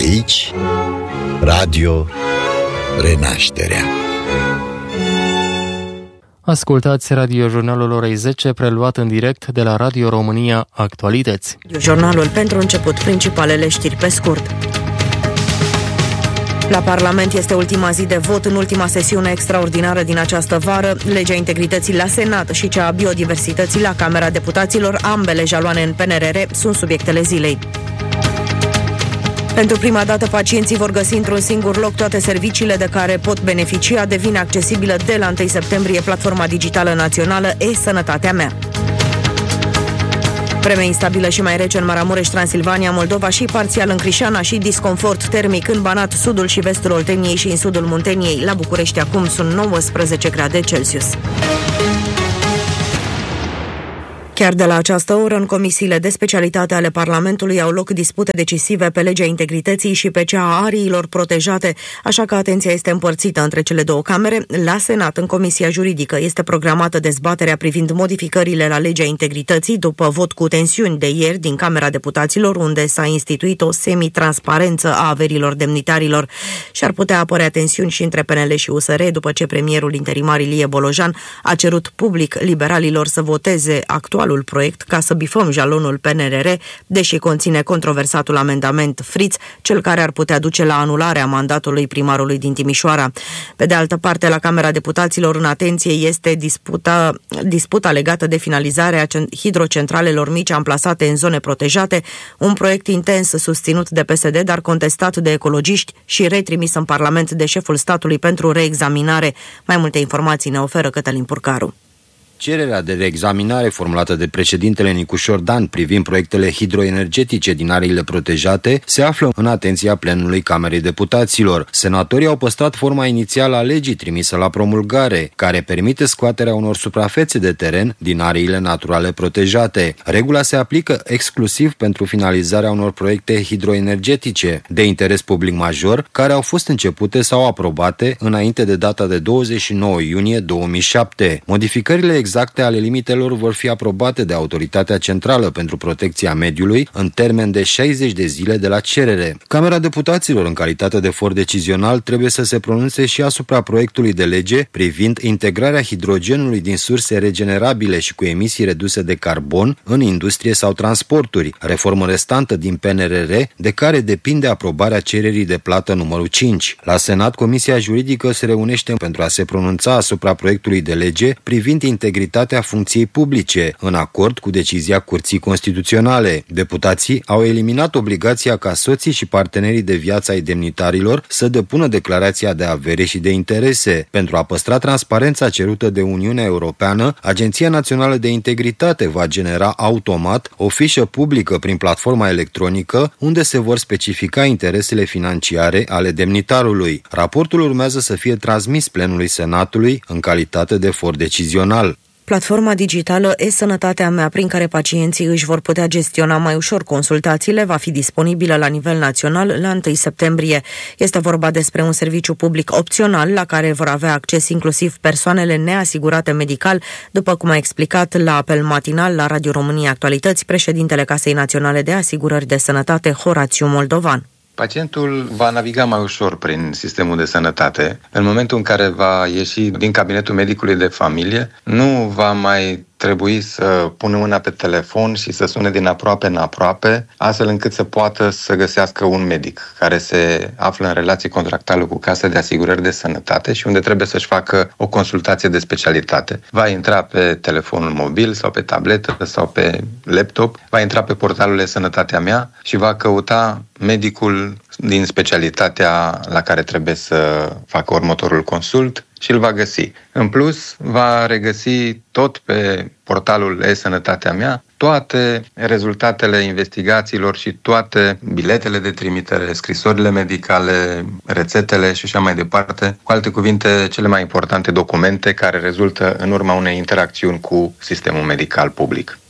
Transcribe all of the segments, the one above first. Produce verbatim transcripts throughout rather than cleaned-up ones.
Aici, Radio Renașterea. Ascultați radiojurnalul orei zece, preluat în direct de la Radio România Actualități. Jurnalul pentru început, principalele știri pe scurt. La Parlament este ultima zi de vot în ultima sesiune extraordinară din această vară. Legea integrității la Senat și cea a biodiversității la Camera Deputaților, ambele jaloane în P N R R, sunt subiectele zilei. Pentru prima dată, pacienții vor găsi într-un singur loc toate serviciile de care pot beneficia. Devine accesibilă de la întâi septembrie platforma digitală națională E-Sănătatea Mea. Vreme instabilă și mai rece în Maramureș, Transilvania, Moldova și parțial în Crișana și disconfort termic în Banat, sudul și vestul Olteniei și în sudul Munteniei. La București acum sunt nouăsprezece grade Celsius. Chiar de la această oră, în comisiile de specialitate ale Parlamentului au loc dispute decisive pe legea integrității și pe cea a ariilor protejate, așa că atenția este împărțită între cele două camere. La Senat, în Comisia Juridică, este programată dezbaterea privind modificările la legea integrității după vot cu tensiuni de ieri din Camera Deputaților, unde s-a instituit o semi-transparență a averilor demnitarilor. Și-ar putea apărea tensiuni și între P N L și U S R, după ce premierul interimar Ilie Bolojan a cerut public liberalilor să voteze actual proiect ca să bifăm jalonul P N R R, deși conține controversatul amendament Friț, cel care ar putea duce la anularea mandatului primarului din Timișoara. Pe de altă parte, la Camera Deputaților în atenție este disputa, disputa legată de finalizarea hidrocentralelor mici amplasate în zone protejate, un proiect intens susținut de P S D, dar contestat de ecologiști și retrimis în Parlament de șeful statului pentru reexaminare. Mai multe informații ne oferă Cătălin Purcaru. Cererea de reexaminare formulată de președintele Nicușor Dan privind proiectele hidroenergetice din ariile protejate se află în atenția plenului Camerei Deputaților. Senatorii au păstrat forma inițială a legii trimisă la promulgare, care permite scoaterea unor suprafețe de teren din ariile naturale protejate. Regula se aplică exclusiv pentru finalizarea unor proiecte hidroenergetice de interes public major, care au fost începute sau aprobate înainte de data de douăzeci și nouă iunie două mii șapte. Modificările exacte ale limitelor vor fi aprobate de Autoritatea Centrală pentru Protecția Mediului în termen de șaizeci de zile de la cerere. Camera Deputaților, în calitate de for decizional, trebuie să se pronunțe și asupra proiectului de lege privind integrarea hidrogenului din surse regenerabile și cu emisii reduse de carbon în industrie sau transporturi, reformă restantă din P N R R, de care depinde aprobarea cererii de plată numărul cinci. La Senat, Comisia Juridică se reunește pentru a se pronunța asupra proiectului de lege privind integrarea integritatea funcției publice, în acord cu decizia Curții Constituționale. Deputații au eliminat obligația ca soții și partenerii de viață ai demnitarilor să depună declarația de avere și de interese. Pentru a păstra transparența cerută de Uniunea Europeană, Agenția Națională de Integritate va genera automat o fișă publică prin platforma electronică, unde se vor specifica interesele financiare ale demnitarului. Raportul urmează să fie transmis plenului Senatului în calitate de for decizional. Platforma digitală E-Sănătatea Mea, prin care pacienții își vor putea gestiona mai ușor consultațiile, va fi disponibilă la nivel național la întâi septembrie. Este vorba despre un serviciu public opțional la care vor avea acces inclusiv persoanele neasigurate medical, după cum a explicat la apel matinal la Radio România Actualități președintele Casei Naționale de Asigurări de Sănătate, Horațiu Moldovan. Pacientul va naviga mai ușor prin sistemul de sănătate. În momentul în care va ieși din cabinetul medicului de familie, nu va mai trebui să pună mâna pe telefon și să sune din aproape în aproape, astfel încât să poată să găsească un medic care se află în relație contractuală cu Casa de Asigurări de Sănătate și unde trebuie să-și facă o consultație de specialitate. Va intra pe telefonul mobil sau pe tabletă sau pe laptop, va intra pe portalul E-Sănătatea Mea și va căuta medicul din specialitatea la care trebuie să facă următorul consult și îl va găsi. În plus, va regăsi tot pe portalul E-Sănătatea Mea toate rezultatele investigațiilor și toate biletele de trimitere, scrisorile medicale, rețetele și așa mai departe. Cu alte cuvinte, cele mai importante documente care rezultă în urma unei interacțiuni cu sistemul medical public.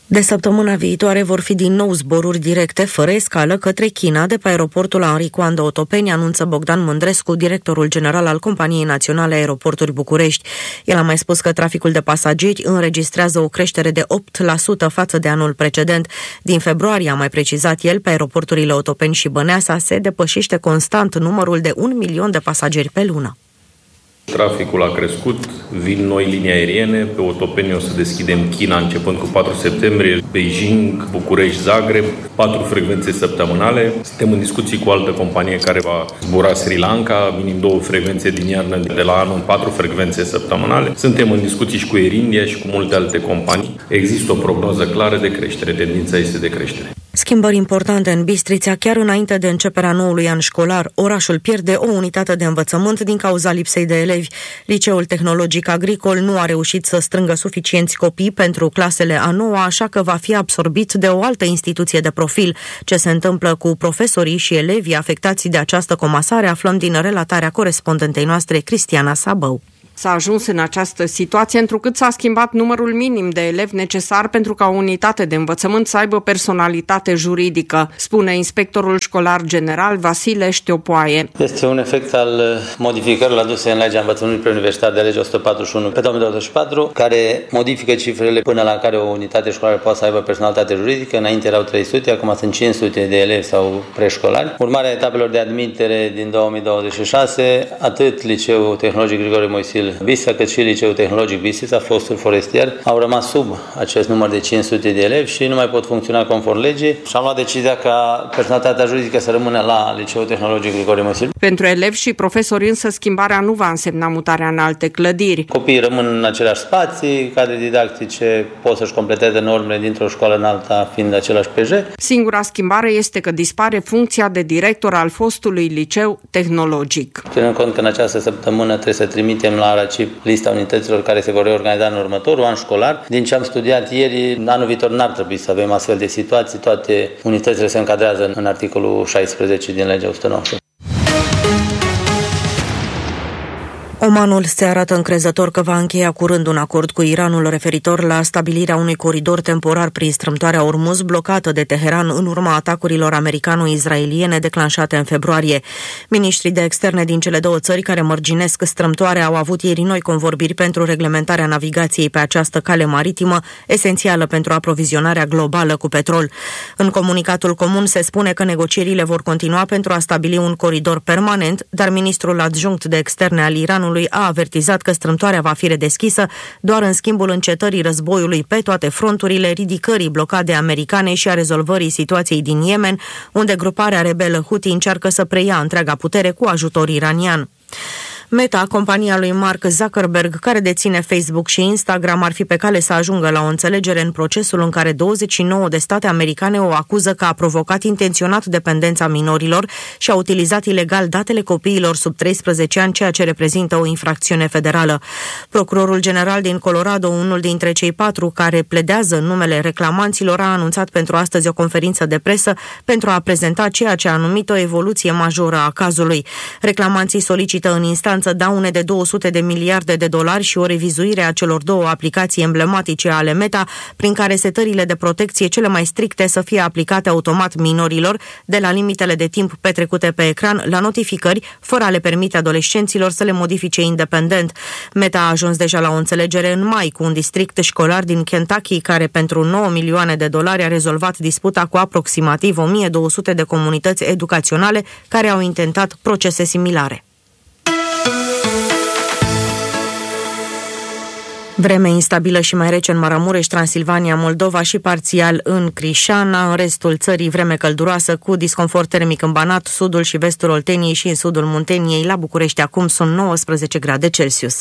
De săptămâna viitoare vor fi din nou zboruri directe, fără escală, către China, de pe aeroportul Henri Coandă Otopeni, anunță Bogdan Mândrescu, directorul general al Companiei Naționale Aeroporturi București. El a mai spus că traficul de pasageri înregistrează o creștere de opt la sută față de anul precedent. Din februarie, a mai precizat el, pe aeroporturile Otopeni și Băneasa se depășește constant numărul de un milion de pasageri pe lună. Traficul a crescut, vin noi linii aeriene, pe Otopeni o să deschidem China începând cu patru septembrie, Beijing, București, Zagreb, patru frecvențe săptămânale. Suntem în discuții cu o altă companie care va zbura Sri Lanka, minim două frecvențe din iarnă de la anul, patru frecvențe săptămânale. Suntem în discuții și cu Air India și cu multe alte companii. Există o prognoză clară de creștere, tendința este de creștere. Schimbări importante în Bistrița, chiar înainte de începerea noului an școlar. Orașul pierde o unitate de învățământ din cauza lipsei de elevi. Liceul Tehnologic Agricol nu a reușit să strângă suficienți copii pentru clasele a noua, așa că va fi absorbit de o altă instituție de profil. Ce se întâmplă cu profesorii și elevii afectați de această comasare aflăm din relatarea corespondentei noastre, Cristiana Sabău. S-a ajuns în această situație întrucât s-a schimbat numărul minim de elevi necesar pentru ca o unitate de învățământ să aibă personalitate juridică, spune inspectorul școlar general Vasile Șteopoaie. Este un efect al modificărilor aduse în legea învățământului preuniversitar de legea o sută patruzeci și unu pe două mii douăzeci și patru, care modifică cifrele până la care o unitate școlară poate să aibă personalitate juridică. Înainte erau trei sute, acum sunt cinci sute de elevi sau preșcolari. Urmarea etapelor de admitere din două mii douăzeci și șase, atât Liceul Tehnologic Grigore Moisil Bista, cât și Liceul Tehnologic Bistrița, fostul forestier, au rămas sub acest număr de cinci sute de elevi și nu mai pot funcționa conform legii și am luat decizia ca personalitatea juridică să rămână la Liceul Tehnologic Grigore Moisil. Pentru elevi și profesori însă schimbarea nu va însemna mutarea în alte clădiri. Copiii rămân în aceleași spații, cadre didactice pot să-și completeze normele dintr-o școală în alta, fiind același P J. Singura schimbare este că dispare funcția de director al fostului Liceu Tehnologic. Ținând cont că în această săptămână trebuie să trimitem la ARACIP lista unităților care se vor reorganiza în următorul an școlar. Din ce am studiat ieri, anul viitor n-ar trebui să avem astfel de situații. Toate unitățile se încadrează în articolul șaisprezece din legea o sută nouăsprezece. Omanul se arată încrezător că va încheia curând un acord cu Iranul referitor la stabilirea unui coridor temporar prin strâmtoarea Ormuz, blocată de Teheran în urma atacurilor americano-izraeliene declanșate în februarie. Ministrii de externe din cele două țări care mărginesc strâmtoarea au avut ieri noi convorbiri pentru reglementarea navigației pe această cale maritimă, esențială pentru aprovizionarea globală cu petrol. În comunicatul comun se spune că negocierile vor continua pentru a stabili un coridor permanent, dar ministrul adjunct de externe al Iranului a avertizat că strâmtoarea va fi redeschisă doar în schimbul încetării războiului pe toate fronturile, ridicării blocade americane și a rezolvării situației din Yemen, unde gruparea rebelă Houthi încearcă să preia întreaga putere cu ajutor iranian. Meta, compania lui Mark Zuckerberg, care deține Facebook și Instagram, ar fi pe cale să ajungă la o înțelegere în procesul în care douăzeci și nouă de state americane o acuză că a provocat intenționat dependența minorilor și a utilizat ilegal datele copiilor sub treisprezece ani, ceea ce reprezintă o infracțiune federală. Procurorul general din Colorado, unul dintre cei patru care pledează în numele reclamanților, a anunțat pentru astăzi o conferință de presă pentru a prezenta ceea ce a numit o evoluție majoră a cazului. Reclamanții solicită în instanță daune de două sute de miliarde de dolari și o revizuire a celor două aplicații emblematice ale Meta, prin care setările de protecție cele mai stricte să fie aplicate automat minorilor, de la limitele de timp petrecute pe ecran la notificări, fără a le permite adolescenților să le modifice independent. Meta a ajuns deja la o înțelegere în mai cu un district școlar din Kentucky, care pentru nouă milioane de dolari a rezolvat disputa cu aproximativ o mie două sute de comunități educaționale care au intentat procese similare. Vreme instabilă și mai rece în Maramureș, Transilvania, Moldova și parțial în Crișana. În restul țării vreme călduroasă cu disconfort termic în Banat, sudul și vestul Olteniei și în sudul Munteniei. La București acum sunt nouăsprezece grade Celsius.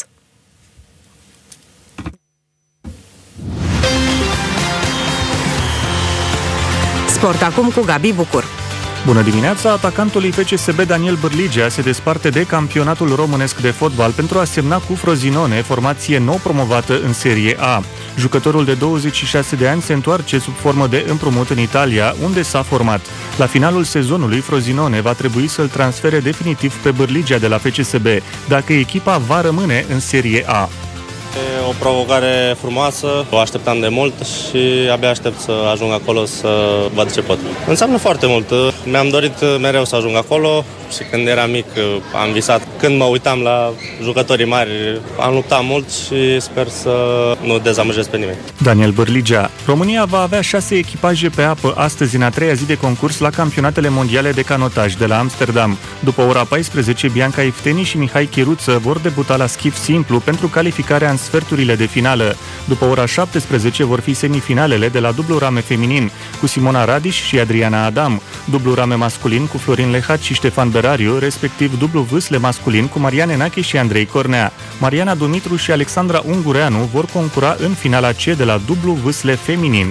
Sport acum cu Gabi Bucur. Bună dimineața! Atacantul I F C S B Daniel Bârligea se desparte de campionatul românesc de fotbal pentru a semna cu Frosinone, formație nou promovată în Serie A. Jucătorul de douăzeci și șase de ani se întoarce sub formă de împrumut în Italia, unde s-a format. La finalul sezonului, Frosinone va trebui să-l transfere definitiv pe Bârligea de la F C S B, dacă echipa va rămâne în Serie A. E o provocare frumoasă, o așteptam de mult și abia aștept să ajung acolo să văd ce pot. Înseamnă foarte mult. Mi-am dorit mereu să ajung acolo și când eram mic am visat. Când mă uitam la jucătorii mari, am luptat mult și sper să nu dezamăgesc pe nimeni. Daniel Bărligea. România va avea șase echipaje pe apă astăzi în a treia zi de concurs la campionatele mondiale de canotaj de la Amsterdam. După ora paisprezece, Bianca Ifteni și Mihai Chiruță vor debuta la schif simplu pentru calificarea în sferturile de finală. După ora șaptesprezece vor fi semifinalele de la dublu rame feminin cu Simona Radiș și Adriana Adam, dublu rame masculin cu Florin Lehat și Ștefan Berariu, respectiv dublu vâsle masculin cu Marian Enache și Andrei Cornea. Mariana Dumitru și Alexandra Ungureanu vor concura în finala C de la dublu vâsle feminin.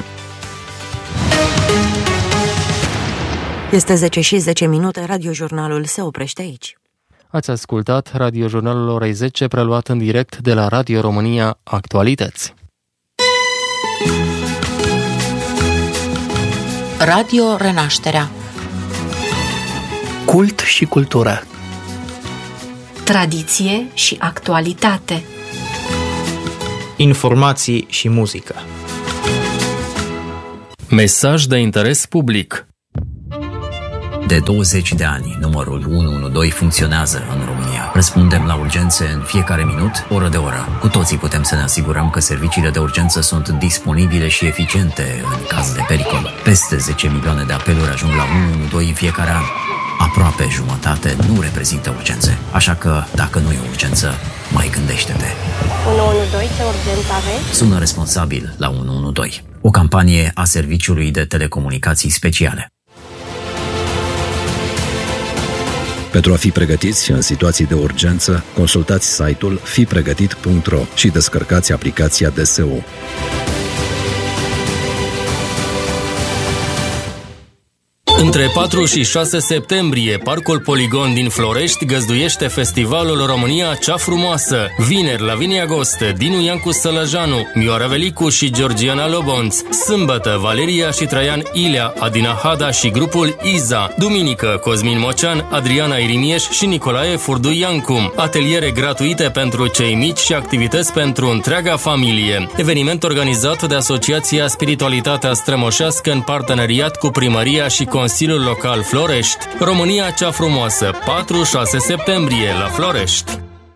Este zece și zece minute, radiojurnalul se oprește aici. Ați ascultat radiojurnalul orei zece, preluat în direct de la Radio România Actualități. Radio Renașterea. Cult și cultură. Tradiție și actualitate. Informații și muzică. Mesaj de interes public. De douăzeci de ani, numărul unu unu doi funcționează în România. Răspundem la urgențe în fiecare minut, oră de oră. Cu toții putem să ne asigurăm că serviciile de urgență sunt disponibile și eficiente în caz de pericol. Peste zece milioane de apeluri ajung la unu unu doi în fiecare an. Aproape jumătate nu reprezintă urgențe. Așa că, dacă nu e urgență, mai gândește-te. unu unu doi, ce urgență aveți? Sună responsabil la unu unu doi. O campanie a Serviciului de Telecomunicații Speciale. Pentru a fi pregătiți în situații de urgență, consultați site-ul fi pregătit punct ro și descărcați aplicația D S U. Între patru și șase septembrie, Parcul Poligon din Florești găzduiește Festivalul România Cea Frumoasă. Vineri, Lavinia Goste, Dinu Iancu Sălăjanu, Mioara Velicu și Georgiana Lobonț. Sâmbătă, Valeria și Traian Ilea, Adina Hada și grupul Iza. Duminică, Cosmin Mocean, Adriana Irimieș și Nicolae Furdu Iancu. Ateliere gratuite pentru cei mici și activități pentru întreaga familie. Eveniment organizat de Asociația Spiritualitatea Strămoșească în parteneriat cu Primăria și Consiliul Local Florești. România Cea Frumoasă, patru șase septembrie la Florești.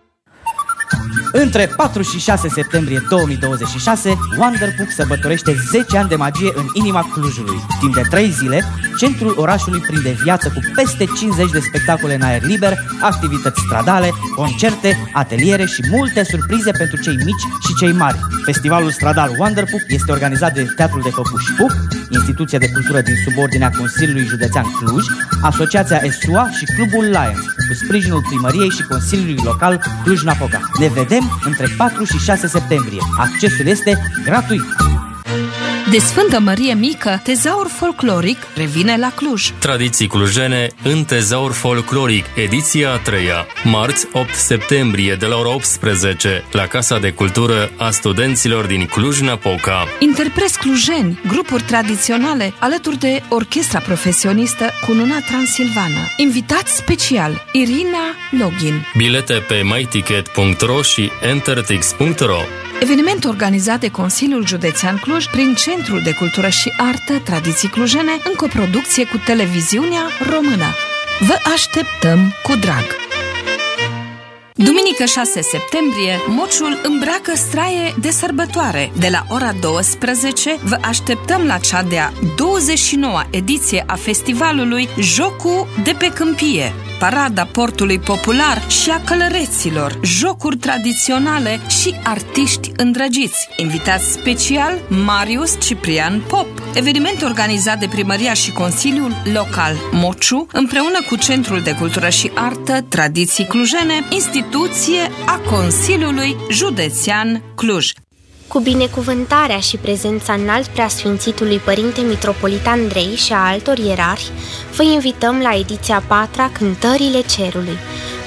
Între patru și șase septembrie două mii douăzeci și șase, Wonderbook sărbătorește zece ani de magie în inima Clujului. Timp de trei zile, centrul orașului prinde viață cu peste cincizeci de spectacole în aer liber, activități stradale, concerte, ateliere și multe surprize pentru cei mici și cei mari. Festivalul stradal Wonderbook este organizat de Teatrul de Păpuși Puc, instituția de cultură din subordinea Consiliului Județean Cluj, Asociația E S U A și Clubul Lions, cu sprijinul Primăriei și Consiliului Local Cluj-Napoca. Ne vedem între patru și șase septembrie. Accesul este gratuit. De Sfântă Mărie Mică, tezaur folcloric revine la Cluj. Tradiții clujene în tezaur folcloric, ediția a treia. Marți, opt septembrie, de la ora optsprezece, la Casa de Cultură a Studenților din Cluj-Napoca. Interpreți clujeni, grupuri tradiționale, alături de orchestra profesionistă Cununa Transilvană. Invitați special, Irina Login. Bilete pe my ticket punct ro și entertix punct ro. Eveniment organizat de Consiliul Județean Cluj prin Centrul de Cultură și Artă Tradiții Clujene în coproducție cu Televiziunea Română. Vă așteptăm cu drag! Duminică șase septembrie, Mociul îmbracă straie de sărbătoare. De la ora douăsprezece vă așteptăm la cea de-a douăzeci și noua ediție a festivalului Jocul de pe Câmpie. Parada portului popular și a călăreților, jocuri tradiționale și artiști îndrăgiți. Invitați special Marius Ciprian Pop. Eveniment organizat de Primăria și Consiliul Local Mociu, împreună cu Centrul de Cultură și Artă Tradiții Clujene, instituție a Consiliului Județean Cluj. Cu binecuvântarea și prezența înalt preasfințitului Părinte Mitropolit Andrei și a altor ierarhi, vă invităm la ediția a patra Cântările Cerului.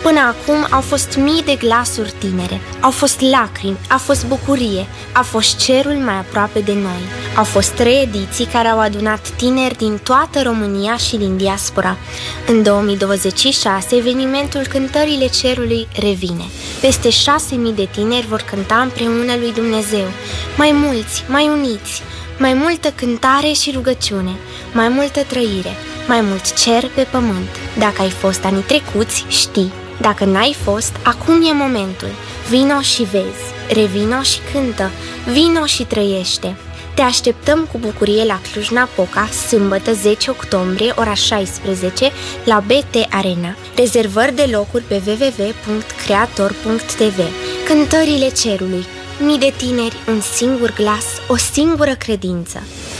Până acum au fost mii de glasuri tinere, au fost lacrimi, a fost bucurie, a fost cerul mai aproape de noi. Au fost trei ediții care au adunat tineri din toată România și din diaspora. În două mii douăzeci și șase, evenimentul Cântările Cerului revine. Peste șase mii de tineri vor cânta împreună lui Dumnezeu. Mai mulți, mai uniți, mai multă cântare și rugăciune, mai multă trăire, mai mult cer pe pământ. Dacă ai fost anii trecuți, știi. Dacă n-ai fost, acum e momentul. Vino și vezi, revino și cântă, vino și trăiește. Te așteptăm cu bucurie la Cluj-Napoca, sâmbătă zece octombrie, ora șaisprezece, la B T Arena. Rezervări de locuri pe w w w punct creator punct t v. Cântările Cerului. Mii de tineri, un singur glas, o singură credință.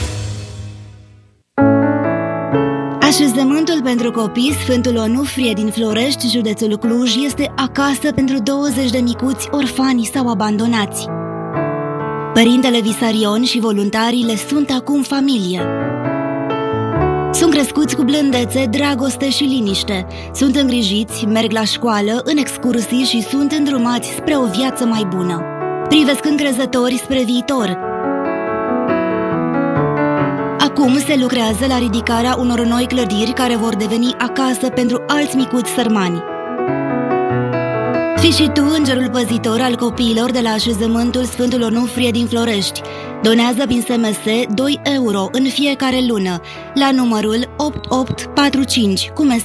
Așezământul pentru copii Sfântul Onufrie din Florești, județul Cluj, este acasă pentru douăzeci de micuți orfani sau abandonați. Părintele Visarion și voluntarii le sunt acum familie. Sunt crescuți cu blândețe, dragoste și liniște. Sunt îngrijiți, merg la școală, în excursii și sunt îndrumați spre o viață mai bună. Privesc încrezători spre viitor. Acum se lucrează la ridicarea unor noi clădiri care vor deveni acasă pentru alți micuți sărmani. Fii și tu îngerul păzitor al copiilor de la așezământul Sfântul Onufrie din Florești. Donează prin S M S doi euro în fiecare lună la numărul opt opt patru cinci cu mesaj